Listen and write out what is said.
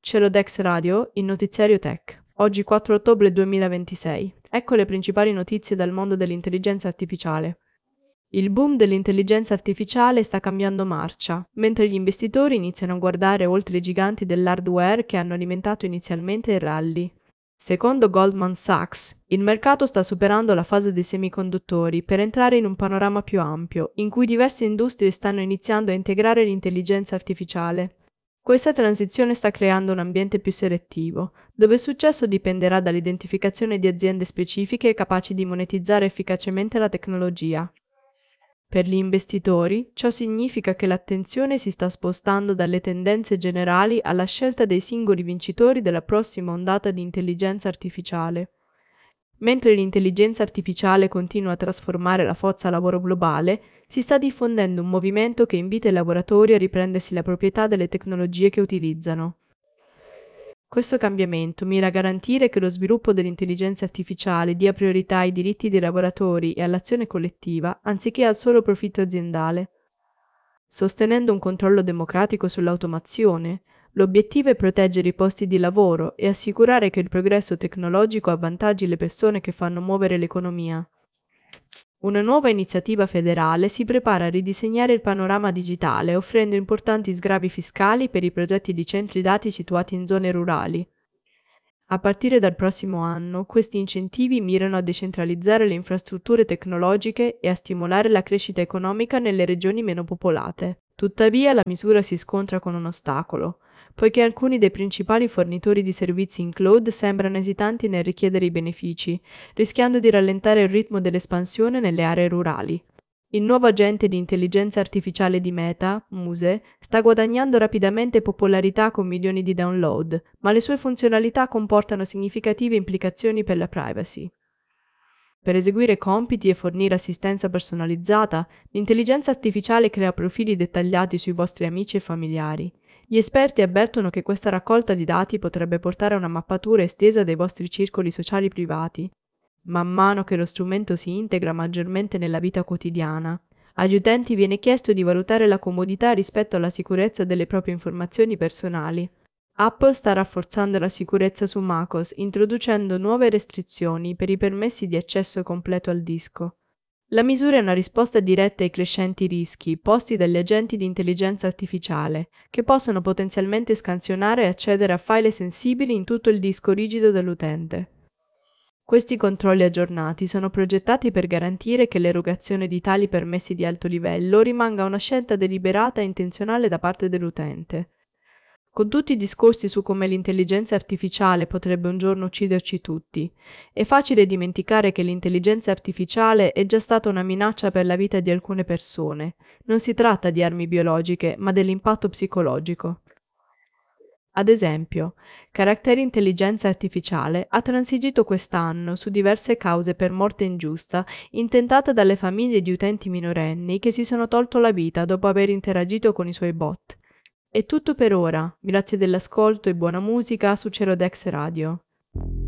Celodex Radio, il notiziario tech. Oggi 4 ottobre 2026. Ecco le principali notizie dal mondo dell'intelligenza artificiale. Il boom dell'intelligenza artificiale sta cambiando marcia, mentre gli investitori iniziano a guardare oltre i giganti dell'hardware che hanno alimentato inizialmente il rally. Secondo Goldman Sachs, il mercato sta superando la fase dei semiconduttori per entrare in un panorama più ampio, in cui diverse industrie stanno iniziando a integrare l'intelligenza artificiale. Questa transizione sta creando un ambiente più selettivo, dove il successo dipenderà dall'identificazione di aziende specifiche capaci di monetizzare efficacemente la tecnologia. Per gli investitori, ciò significa che l'attenzione si sta spostando dalle tendenze generali alla scelta dei singoli vincitori della prossima ondata di intelligenza artificiale. Mentre l'intelligenza artificiale continua a trasformare la forza lavoro globale, si sta diffondendo un movimento che invita i lavoratori a riprendersi la proprietà delle tecnologie che utilizzano. Questo cambiamento mira a garantire che lo sviluppo dell'intelligenza artificiale dia priorità ai diritti dei lavoratori e all'azione collettiva, anziché al solo profitto aziendale. Sostenendo un controllo democratico sull'automazione, l'obiettivo è proteggere i posti di lavoro e assicurare che il progresso tecnologico avvantaggi le persone che fanno muovere l'economia. Una nuova iniziativa federale si prepara a ridisegnare il panorama digitale, offrendo importanti sgravi fiscali per i progetti di centri dati situati in zone rurali. A partire dal prossimo anno, questi incentivi mirano a decentralizzare le infrastrutture tecnologiche e a stimolare la crescita economica nelle regioni meno popolate. Tuttavia, la misura si scontra con un ostacolo, poiché alcuni dei principali fornitori di servizi in cloud sembrano esitanti nel richiedere i benefici, rischiando di rallentare il ritmo dell'espansione nelle aree rurali. Il nuovo agente di intelligenza artificiale di Meta, Muse, sta guadagnando rapidamente popolarità con milioni di download, ma le sue funzionalità comportano significative implicazioni per la privacy. Per eseguire compiti e fornire assistenza personalizzata, l'intelligenza artificiale crea profili dettagliati sui vostri amici e familiari. Gli esperti avvertono che questa raccolta di dati potrebbe portare a una mappatura estesa dei vostri circoli sociali privati. Man mano che lo strumento si integra maggiormente nella vita quotidiana, agli utenti viene chiesto di valutare la comodità rispetto alla sicurezza delle proprie informazioni personali. Apple sta rafforzando la sicurezza su macOS, introducendo nuove restrizioni per i permessi di accesso completo al disco. La misura è una risposta diretta ai crescenti rischi posti dagli agenti di intelligenza artificiale, che possono potenzialmente scansionare e accedere a file sensibili in tutto il disco rigido dell'utente. Questi controlli aggiornati sono progettati per garantire che l'erogazione di tali permessi di alto livello rimanga una scelta deliberata e intenzionale da parte dell'utente. Con tutti i discorsi su come l'intelligenza artificiale potrebbe un giorno ucciderci tutti, è facile dimenticare che l'intelligenza artificiale è già stata una minaccia per la vita di alcune persone. Non si tratta di armi biologiche, ma dell'impatto psicologico. Ad esempio, Character Intelligenza Artificiale ha transigito quest'anno su diverse cause per morte ingiusta intentate dalle famiglie di utenti minorenni che si sono tolto la vita dopo aver interagito con i suoi bot. È tutto per ora, grazie dell'ascolto e buona musica su Cerodex Radio.